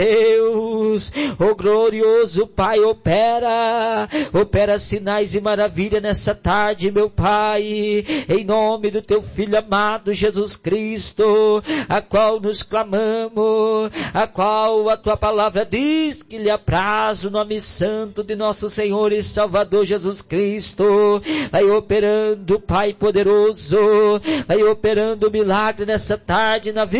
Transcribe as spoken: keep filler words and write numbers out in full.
Deus, oh glorioso Pai, opera, opera sinais e maravilha nessa tarde, meu Pai, em nome do teu Filho amado Jesus Cristo, a qual nos clamamos, a qual a tua palavra diz que lhe apraz o nome santo de nosso Senhor e Salvador Jesus Cristo. Vai operando, Pai poderoso, vai operando o milagre nessa tarde na vida